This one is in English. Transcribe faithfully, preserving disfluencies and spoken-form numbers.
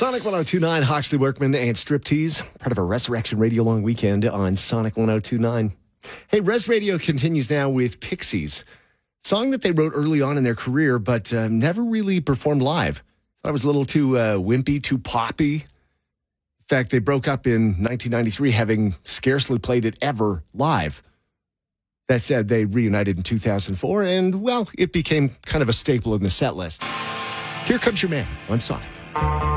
Sonic one oh two point nine, Hawksley Workman and Striptease, part of a Resurrection Radio Long Weekend on Sonic one oh two point nine. Hey, Res Radio continues now with Pixies, song that they wrote early on in their career, but uh, never really performed live. Thought it was a little too uh, wimpy, too poppy. In fact, they broke up in nineteen ninety-three, having scarcely played it ever live. That said, they reunited in two thousand four, and, well, it became kind of a staple in the set list. Here comes your man on Sonic.